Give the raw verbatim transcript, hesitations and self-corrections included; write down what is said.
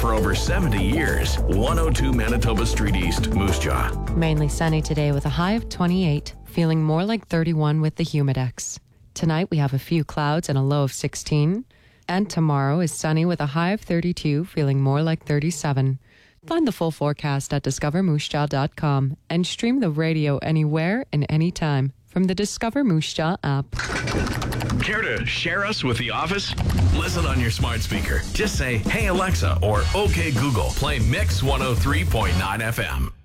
for over seventy years. one oh two Manitoba Street East, Moose Jaw. Mainly sunny today with a high of twenty-eight, feeling more like thirty-one with the Humidex. Tonight we have a few clouds and a low of sixteen. And tomorrow is sunny with a high of thirty-two, feeling more like thirty-seven. Find the full forecast at discover moose jaw dot com and stream the radio anywhere and anytime from the Discover Moose Jaw app. Care to share us with the office? Listen on your smart speaker. Just say, "Hey Alexa," or "Okay Google, play Mix one oh three point nine F M."